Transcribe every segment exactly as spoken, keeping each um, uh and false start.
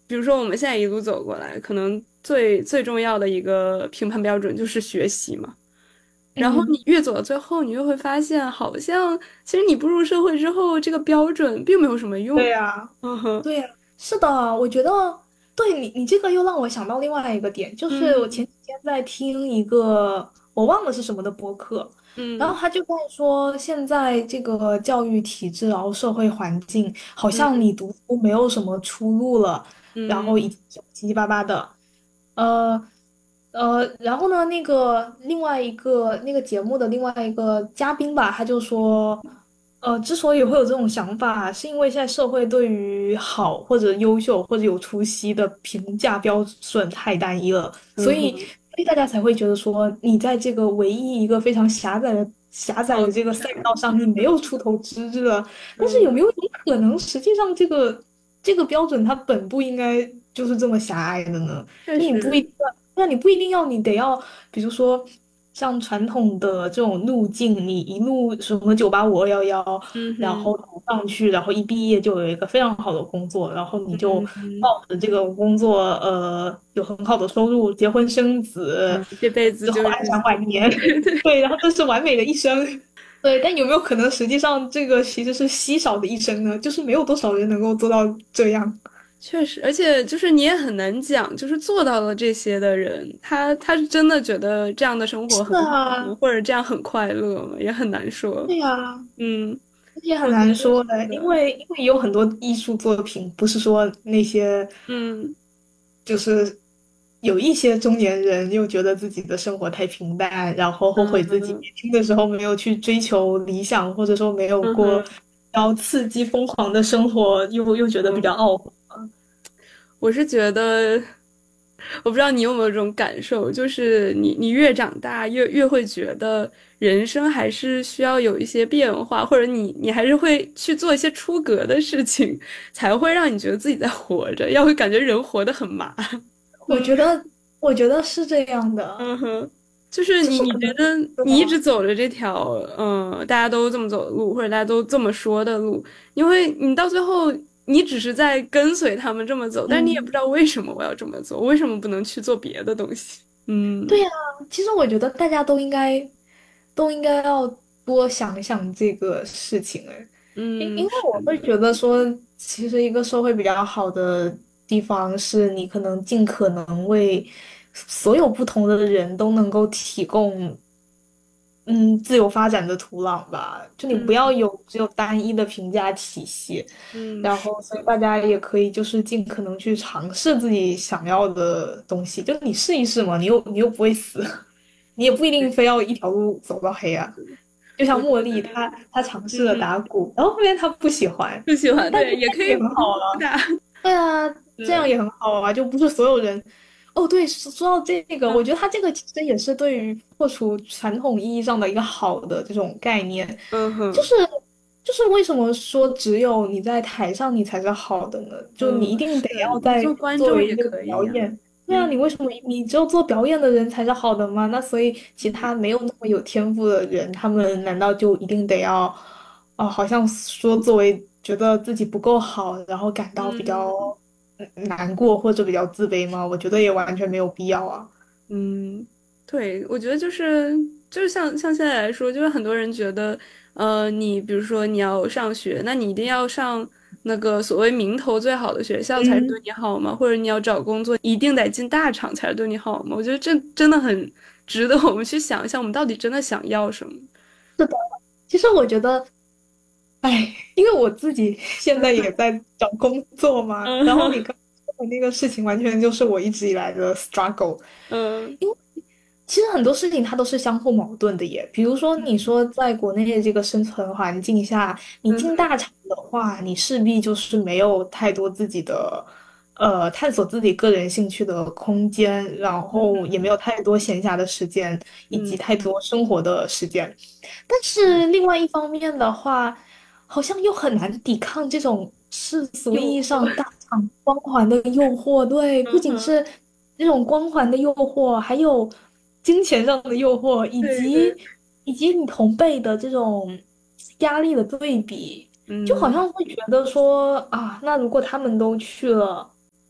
比如说我们现在一路走过来，可能最最重要的一个评判标准就是学习嘛。然后嗯， 你越走到最后，你越会发现，好像其实你步入社会之后，这个标准并没有什么用。 对呀， 嗯哼， 对呀，是的，我觉得对你，你这个又让我想到另外一个点，就是我前嗯几天在听一个我忘了是什么的播客，然后嗯他就在说，现在这个教育体制，然后社会环境，好像嗯你读书没有什么出路了，然后嗯一七七八八的，呃呃，然后呢，那个另外一个那个节目的另外一个嘉宾吧，他就说。呃，之所以会有这种想法，是因为现在社会对于好或者优秀或者有出息的评价标准太单一了，所以所嗯哼， 以大家才会觉得说，你在这个唯一一个非常狭窄的狭窄道的这个赛路上， 道上，你没有出头之日了。但是有嗯， 没有一种可能，实际上这个这个标准它本不应该就是这么狭隘的呢？就你不一确实， 定要，那你不一定要，你得要，比如说像传统的这种路径，你一路什么九八五二幺幺， 嗯哼， 然后读上去，然后一毕业就有一个非常好的工作，然后你就嗯嗯抱着这个工作，呃，有很好的收入，结婚生子， 嗯，这辈子之后安享就是， 晚年，对，然后这是完美的一生。对，但有没有可能，实际上这个其实是稀少的一生呢？就是没有多少人能够做到这样。 确实，而且就是你也很难讲，就是做到了这些的人，他他是真的觉得这样的生活是很好吗？ 啊， 或者这样很快乐吗？也很难说。 对呀， 嗯， 也很我觉得是难说的，因的。 为因为有很多艺术作品，不是说那些嗯就是有一些中年人又觉得自己的生活太平淡，然后后悔自己嗯年轻的时候没有去追求理想，或者说没有过嗯哼比较刺激疯狂的生活，又又觉得比较嗯。 懊悔。 我是觉得，我不知道你有没有这种感受，就是你你越长大越越会觉得人生还是需要有一些变化，或者你你还是会去做一些出格的事情，才会让你觉得自己在活着，要会感觉人活得很麻。 我觉得，我觉得是这样的， 嗯哼，就是你你觉就是可能， 得你一直对啊。 走着这条嗯大家都这么走的路，或者大家都这么说的路，因为你到最后你只是在跟随他们这么走，但是你也不知嗯。 道为什么我要这么做，为什么不能去做别的东西？嗯对呀，其实我觉得大家都应该都应该要多想想这个事情哎，因因嗯， 为是的， 我会觉得说，其实一个社会比较好的地方是你可能尽可能为所有不同的人都能够提供嗯自由发展的土壤吧，就你不要嗯有只有单一的评价体系， 嗯， 然是后所以的， 大家也可以就是尽可能去尝试自己想要的东西，就你试一试嘛，你又你又不会死。你也不一定非要一条路走到黑啊。就像我觉得， 茉莉，她她尝试了嗯哼， 打鼓，然后后面她不喜欢， 不喜欢， 但是对，也可以这样也很好啊。 不打， 对啊，这样对， 也很好啊，就不是所有人。哦，对，说说到这个，我觉嗯得他这个其实也是对于破除传统意义上的一个好的这种概念， 嗯哼， 就是就是为什么说只有你在台上你才是好的呢？就你一嗯， 定得是要在你做观众也作为这个可以呀、 表演。对啊， 嗯。 你为什么你只有做表演的人才是好的吗？那所以其他没有那么有天赋的人，他们难道就一定得要，哦，好像说作为觉得自己不够好，然后感到比较嗯嗯难过或者比较自卑吗？我觉得也完全没有必要啊。 嗯，对，我觉得就是就是像像现在来说，就是很多人觉得，呃，你比如说你要上学，那你一定要上那个所谓名头最好的学校才是对嗯， 你好吗？或者你要找工作，一定得进大厂才是对你好吗？我觉得这真的很值得我们去想一想，我们到底真的想要什么？ 是的，其实我觉得。哎，因为我自己现在也在找工作嘛，然后你嗯刚说的那个事情，完全就是我一直以来的 struggle。 嗯其实很多事情它都是相互矛盾的耶。比如说，你说在国内的这个生存环境下，你嗯进大厂的话，你势必就是没有太多自己的，呃，探索自己个人兴趣的空间，然后也没有太多闲暇的时间，以及嗯太多生活的时间。但是另外一方面的话，好像又很难抵抗这种世俗意义诱惑， 上大厂光环的诱惑。对，不嗯哼， 仅是这种光环的诱惑，还有金钱上的诱惑，以及对对， 以及你同辈的这种压力的对比，就好嗯像会觉得说啊，那如果他们都去了。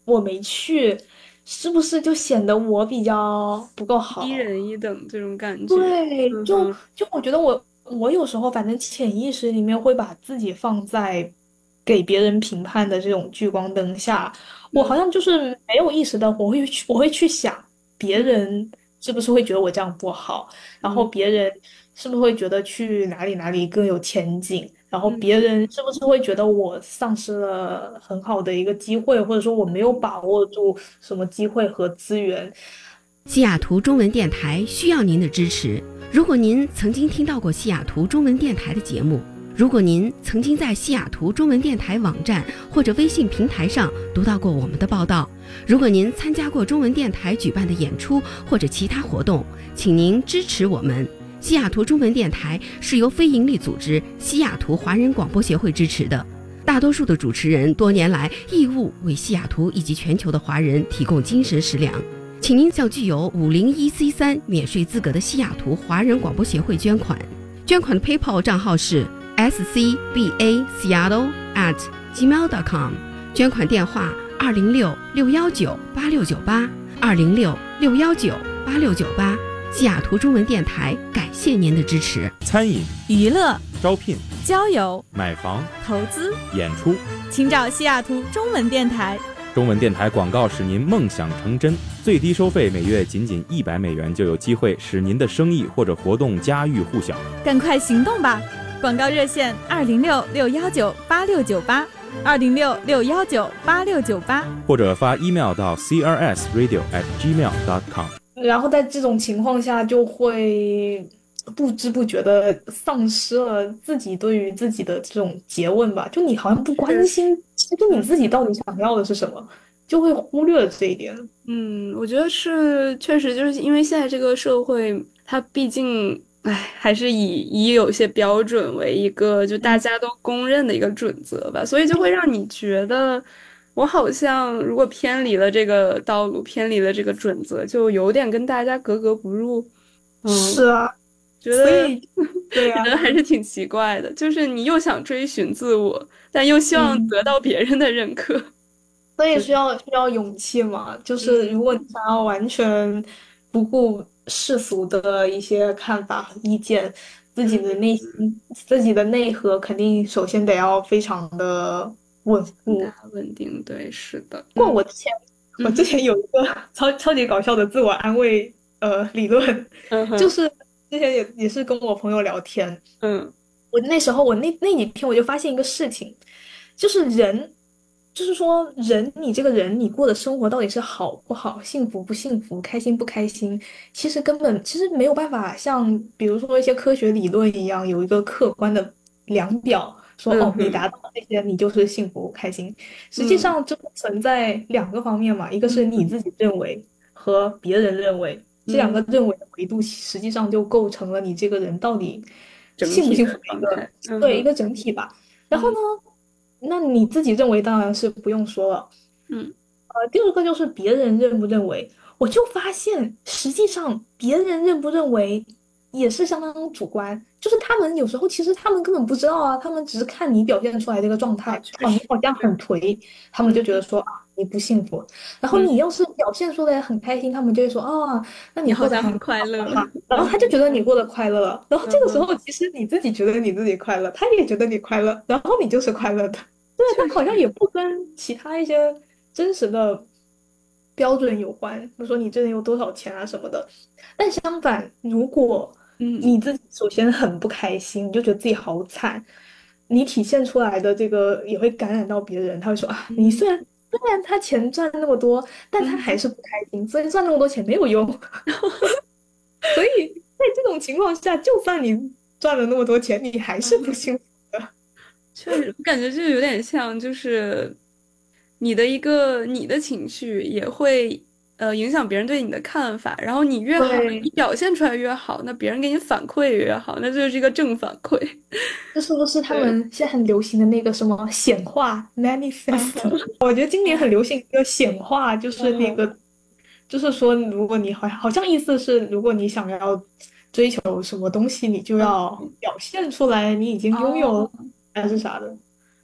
我没去，是不是就显得我比较不够低好？ 人一等这种感觉。 对，就嗯哼。 就我觉得我我有时候反正潜意识里面会把自己放在给别人评判的这种聚光灯下，我好嗯像就是没有意识到我会去我会去想别嗯人是不是会觉得我这样不好，然后嗯别人是不是会觉得去哪里哪里更有前景，然后别嗯人是不是会觉得我丧失了很好的一个机会，或者说我没有把握住什么机会和资源。 西雅图中文电台需要您的支持。如果您曾经听到过西雅图中文电台的节目，如果您曾经在西雅图中文电台网站或者微信平台上读到过我们的报道，如果您参加过中文电台举办的演出或者其他活动，请您支持我们。西雅图中文电台是由非营利组织西雅图华人广播协会支持的，大多数的主持人多年来义务为西雅图以及全球的华人提供精神食粮。请您向具有五零一 C 三免税资格的西雅图华人广播协会捐款，捐款的 PayPal 账号是 s c b a seattle at gmail dot com， 捐款电话二零六六幺九八六九八二零六六幺九八六九八。西雅图中文电台感谢您的支持。 餐饮、 娱乐、 招聘、 交友、 买房、 投资、 演出， 请找西雅图中文电台。 中文电台广告使您梦想成真，最低收费每月仅仅一百美元，就有机会使您的生意或者活动家喻户晓。 赶快行动吧！广告热线二零六六幺九八六九八二零六六幺九八六九八， 或者发 email 到 c r s radio at gmail dot com。 然后在这种情况下，就会不知不觉的丧失了自己对于自己的这种诘问吧。就你好像不关心，其实你自己到底想要的是什么，就会忽略了这一点。 嗯，我觉得是，确实就是因为现在这个社会，它毕竟，哎，还是以以有些标准为一个就大家都公认的一个准则吧，所以就会让你觉得，我好像如果偏离了这个道路，偏离了这个准则，就有点跟大家格格不入。嗯， 是啊， 觉得所以对呀、 觉得还是挺奇怪的，就是你又想追寻自我，但又希望嗯得到别人的认可。 所以需要需要勇气嘛。就是如果你想要完全不顾世俗的一些看法和意见，自己的内心、自己的内核肯定首先得要非常的稳固。 大稳定，对，是的。 不过我之前、 嗯我之前有一个超超级搞笑的自我安慰呃理论， 嗯哼就是之前也也是跟我朋友聊天， 嗯我那时候我那那几天我就发现一个事情，就是人，就是说人，你这个人你过的生活到底是好不好，幸福不幸福，开心不开心，其实根本其实没有办法像比如说一些科学理论一样有一个客观的量表。说哦， 嗯哼你达到这些，你就是幸福开心。实际上，这存在两个方面嘛，一个是你自己认为和别人认为，这两个认为的维度，实际上就构成了你这个人到底整幸不体的幸福的一个状态。嗯哼对一个整体吧。然后呢，那你自己认为当然是不用说了。 嗯呃，第二个就是别人认不认为，我就发现实际上别人认不认为也是相当主观，就是他们有时候其实他们根本不知道啊，他们只是看你表现出来这个状态，哦，你好像很颓，他们就觉得说啊你不幸福。然后你要是表现出来很开心，他们就会说啊，那你你好像很过得很快乐。 然后他就觉得你过得快乐了，然后这个时候其实你自己觉得你自己快乐，他也觉得你快乐，然后你就是快乐的。对，他好像也不跟其他一些真实的标准有关，比如说你这人有多少钱啊什么的。但相反，如果嗯你自己首先很不开心，你就觉得自己好惨，你体现出来的这个也会感染到别人，他会说啊，你虽然虽然他钱赚那么多，但他还是不开心，所以赚那么多钱没有用。所以在这种情况下，就算你赚了那么多钱，你还是不幸福的。 确实，我感觉就有点像，就是你的一个你的情绪也会呃影响别人对你的看法，然后你越好， 对你表现出来越好，那别人给你反馈也越好，那就是一个正反馈。 这是不是他们现在很流行的那个什么显化 manifest？我觉得今年很流行一个显化，就是那个，就是说，如果你好好像意思是，如果你想要追求什么东西，你就要表现出来你已经拥有了，还是啥的。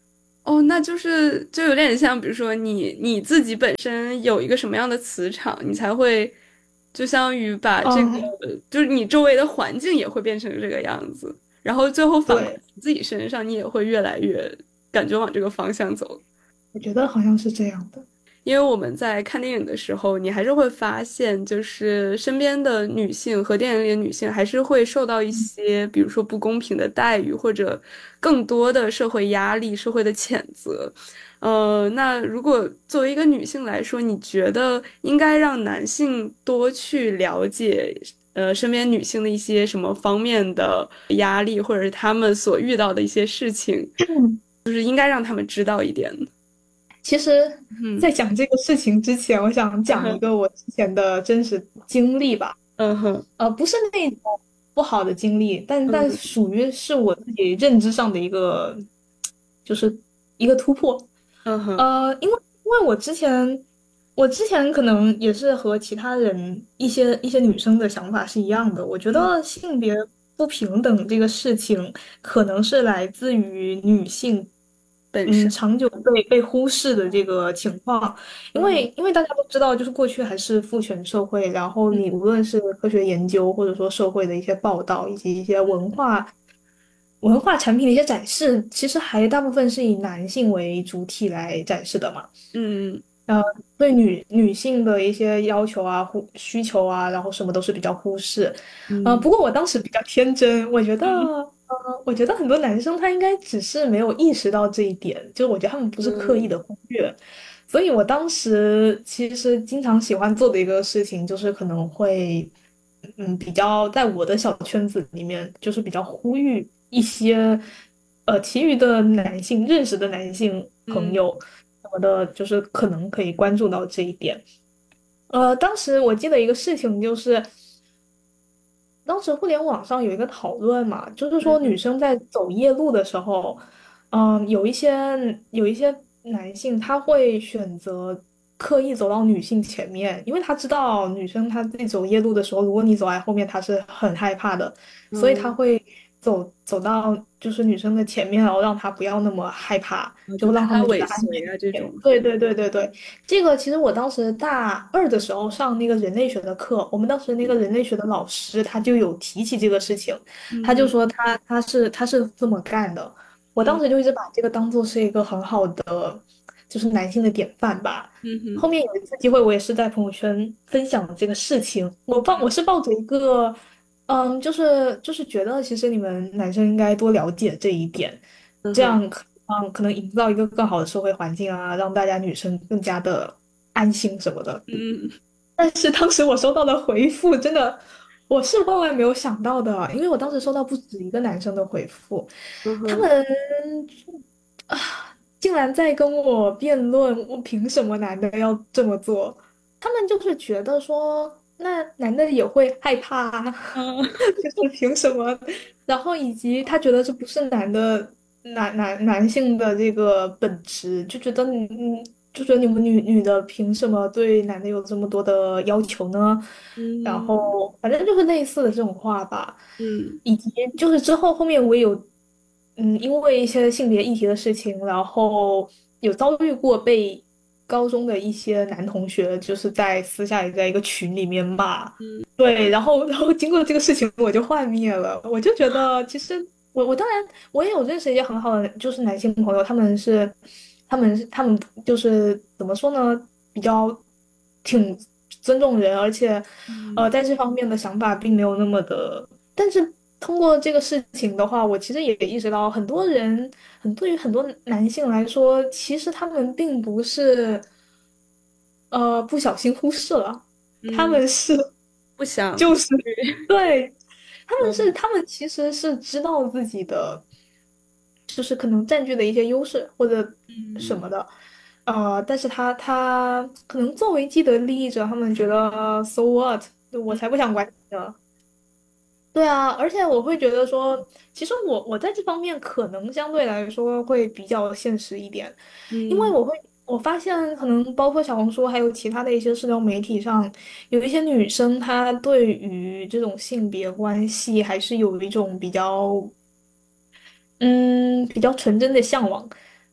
哦，那就是就有点像，比如说你你自己本身有一个什么样的磁场，你才会就相当于把这个， 嗯， 就是你周围的环境也会变成这个样子，然后最后反馈对， 自己身上，你也会越来越感觉往这个方向走。 我觉得好像是这样的。 因为我们在看电影的时候，你还是会发现，就是身边的女性和电影里的女性还是会受到一些，比如说不公平的待遇，或者更多的社会压力、社会的谴责。呃，那如果作为一个女性来说，你觉得应该让男性多去了解，呃，身边女性的一些什么方面的压力，或者是他们所遇到的一些事情，就是应该让他们知道一点。 其实， 嗯在讲这个事情之前，我想讲一嗯哼个我之前的真实经历吧。 嗯哼呃，不是那种不好的经历，但但嗯属于是我自己认知上的一个，就是一个突破。 嗯哼。 呃，因为因为我之前，我之前可能也是和其他人一些一些女生的想法是一样的。我觉嗯得性别不平等这个事情，可能是来自于女性，嗯， 本身。 长久被被忽视的这个情况。因嗯为因为大家都知道，就是过去还是父权社会，然后你无论是科学研究，或者说社会的一些报道，以及一些文化文化产品的一些展示，其实还大部分是以男性为主体来展示的嘛。 嗯呃，对女女性的一些要求啊、忽需求啊，然后什么都是比较忽视。呃， 嗯不过我当时比较天真，我觉得， 嗯呃，我觉得很多男生他应该只是没有意识到这一点，就我觉得他们不是刻意嗯的忽略。所以我当时其实经常喜欢做的一个事情，就是可能会，嗯，比较在我的小圈子里面，就是比较呼吁一些，呃，其余的男性认识的男性朋嗯友什么的，就是可能可以关注到这一点。呃，当时我记得一个事情就是，当时互联网上有一个讨论嘛，就是说女嗯生在走夜路的时候，嗯，有一些有一些男性他会选择刻意走到女性前面，因为他知道女生她自己走夜路的时候，如果你走在后面，她是很害怕的，所以他嗯， 会走走到就是女生的前面，然后让她不要那么害怕，就就怕他让他们觉尾随得安全一点。 啊这种。 对对对对对。这个其实我当时大二的时候上那个人类学的课，我们当时那个人类学的老师他就有提起这个事情，他就嗯说他他是他是这么干的。我当嗯时就一直把这个当做是一个很好的，就是男性的典范吧。 嗯哼后面有一次机会，我也是在朋友圈分享了这个事情，我抱我是抱着一个，嗯，就是就是觉得其实你们男生应该多了解这一点， 嗯哼这样可嗯可能营造一个更好的社会环境啊，让大家女生更加的安心什么的。 嗯但是当时我收到的回复真的，我是万万没有想到的，因为我当时收到不止一个男生的回复， 嗯哼他们啊竟然在跟我辩论，我凭什么男的要这么做？他们就是觉得说，那男的也会害怕啊， 嗯就是凭什么？然后以及他觉得这不是男的男男男性的这个本质，就觉得你嗯，就觉得你们女女的凭什么对男的有这么多的要求呢？然嗯后反正就是类似的这种话吧， 嗯以及就是之后后面我也有嗯，因为一些性别议题的事情，然后有遭遇过被高中的一些男同学就是在私下里在一个群里面骂。对，然后然后经过这个事情，我就幻灭了。我就觉得，其实我我当然我也有认识一些很好的，就是男性朋友，他们是他们是他们就是怎么说呢，比较挺尊重人，而且呃在这方面的想法并没有那么的。但是通过这个事情的话，我其实也意识到，很多人很对于很多男性来说，其实他们并不是呃不小心忽视了，他嗯， 们是。 不想就是去。 对，他们是嗯他们其实是知道自己的，就是可能占据的一些优势或者什嗯么的，呃，但是他他可能作为既得利益者，他们觉得 so what，我才不想管你呢。对啊，而且我会觉得说，其实我我在这方面可能相对来说会比较现实一点，因为嗯我会我发现可能包括小红书还有其他的一些社交媒体上，有一些女生她对于这种性别关系还是有一种比较嗯比较纯真的向往，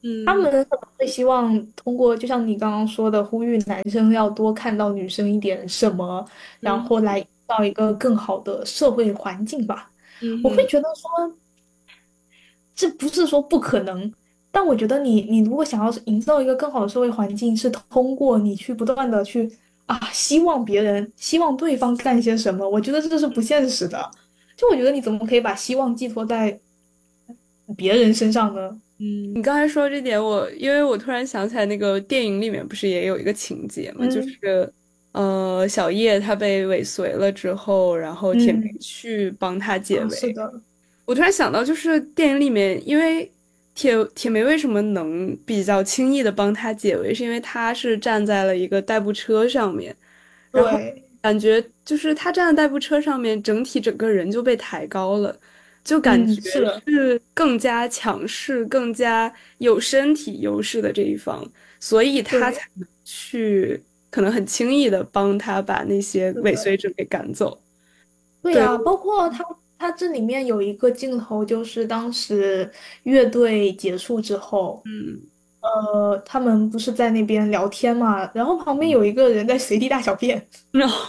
嗯他们可能会希望通过，就像你刚刚说的，呼吁男生要多看到女生一点什么，然嗯后来营造一个更好的社会环境吧。我会嗯哼觉得说，这不是说不可能，但我觉得你你如果想要营造一个更好的社会环境，是通过你去不断的去啊，希望别人，希望对方干些什么，我觉得这是不现实的。就我觉得你怎么可以把希望寄托在别人身上呢？ 嗯，你刚才说这点，我因为我突然想起来，那个电影里面不是也有一个情节嘛，就嗯是呃，小叶她被尾随了之后，然后铁梅嗯， 去帮她解啊，是围。 的， 我突然想到，就是电影里面，因为铁铁梅为什么能比较轻易的帮她解围，是因为她是站在了一个代步车上面，然后对感觉就是她站在代步车上面，整体整个人就被抬高了，就感嗯， 觉是的。 是更加强势、更加有身体优势的这一方，所以她对， 才能去可能很轻易的帮他把那些是的， 尾随者给赶走。对， 对呀，包括他，他这里面有一个镜头，就是当时乐队结束之后， 嗯， 呃，他们不是在那边聊天嘛，然后旁边有一个人在随地大小便， 然后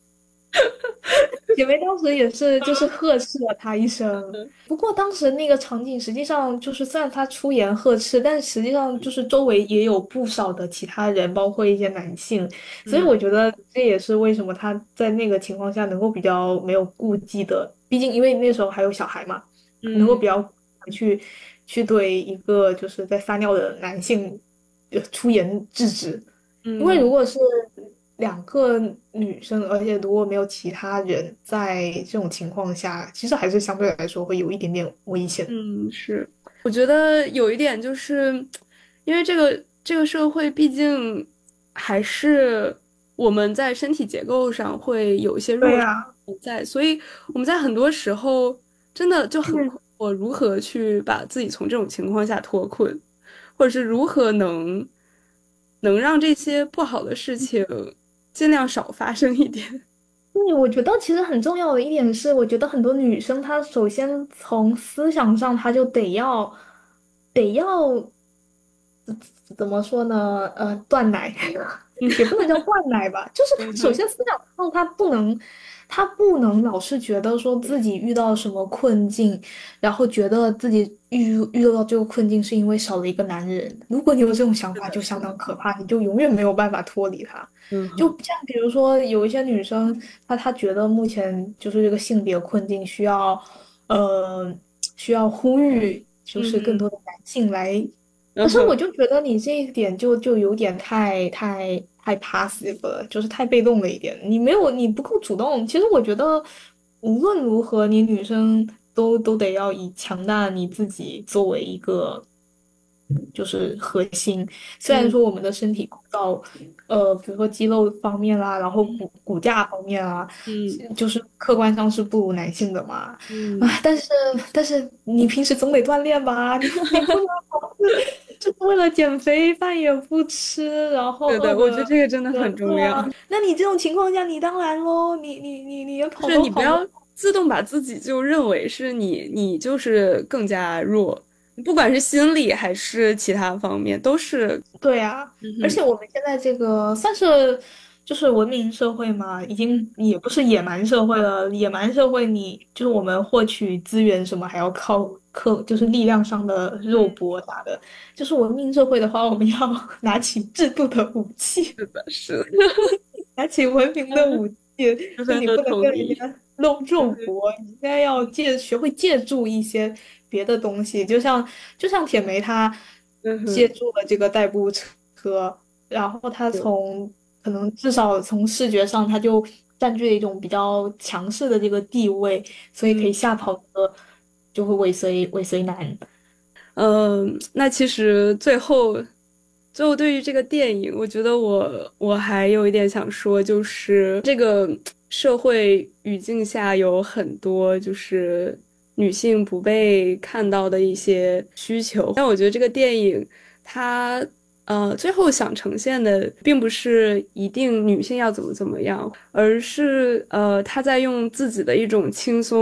姐妹当时也是就是呵斥了他一声。不过当时那个场景实际上就是虽然他出言呵斥，但实际上就是周围也有不少的其他人，包括一些男性，所以嗯我觉得这也是为什么他在那个情况下能够比较没有顾忌的，毕竟因为那时候还有小孩嘛，能够嗯比较去去对一个就是在撒尿的男性呃出言制止。因为如嗯果是两个女生，而且如果没有其他人在这种情况下，其实还是相对来说会有一点点危险。 嗯，是，我觉得有一点就是，因为这个这个社会毕竟还是我们在身体结构上会有一些弱势对呀， 存在，所以我们在很多时候真的就很嗯， 困惑，如何去把自己从这种情况下脱困，或者是如何能能让这些不好的事情尽量少发生一点。 对，我觉得其实很重要的一点是，我觉得很多女生她首先从思想上，她就得要得要怎么说呢？呃，断奶也不能叫断奶吧，就是她首先思想上她不能，她不能老是觉得说自己遇到什么困境，然后觉得自己遇遇到这个困境是因为少了一个男人。如果你有这种想法， 是的， 就相当可怕，你就永远没有办法脱离他。就嗯哼， 像比如说，有一些女生，她她觉得目前就是这个性别困境需要，呃，需要呼吁，就是更嗯哼， 多的男性来。可嗯哼， 是我就觉得你这一点就就有点太太太 passive 了，就是太被动了一点。你没有，你不够主动。其实我觉得无论如何，你女生都都得要以强大你自己作为一个就是核心。虽然嗯说我们的身体构造，呃，比如说肌肉方面啦，然后骨骨架方面啊， 嗯就是客观上是不如男性的嘛。 嗯。 啊，但是但是你平时总得锻炼吧？你你不能老是就是为了减肥，饭也不吃，然后对对，我觉得饿的。 这个真的很重要， 对啊，那你这种情况下，你当然喽，你你你你也跑就是都跑不。 你不要自动把自己就认为是你，你就是更加弱，不管是心理还是其他方面，都是， 对啊， 嗯哼， 而且我们现在这个算是就是文明社会嘛，已经也不是野蛮社会了。野蛮社会你就是我们获取资源什么还要靠克，就是力量上的肉搏啥的。就是文明社会的话，我们要拿起制度的武器， 是的，是的， 拿起文明的武器， 十分的就你不能跟同意， 人家肉肉搏，你应该要借学会借助一些别的东西，就像就像铁梅她嗯哼， 借助了这个代步车，然后她对， 从可能至少从视觉上，她就占据了一种比较强势的这个地位，所以可以嗯。 吓跑的就会尾随尾随男。 嗯，那其实最后，最后对于这个电影，我觉得我我还有一点想说，就是这个社会语境下有很多就是女性不被看到的一些需求，但我觉得这个电影它呃最后想呈现的，并不是一定女性要怎么怎么样，而是呃她在用自己的一种轻松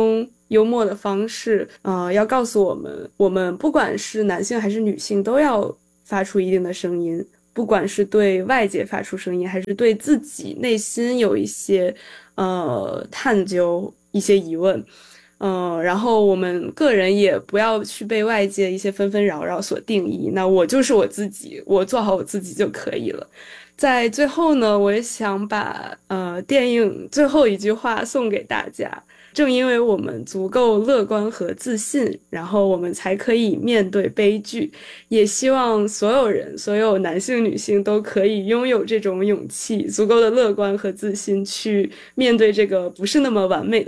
幽默的方式，呃，要告诉我们，我们不管是男性还是女性，都要发出一定的声音，不管是对外界发出声音，还是对自己内心有一些呃探究、一些疑问。嗯，然后我们个人也不要去被外界一些纷纷扰扰所定义。那我就是我自己，我做好我自己就可以了。在最后呢，我也想把呃电影最后一句话送给大家。正因为我们足够乐观和自信，然后我们才可以面对悲剧。也希望所有人，所有男性、女性都可以拥有这种勇气，足够的乐观和自信，去面对这个不是那么完美的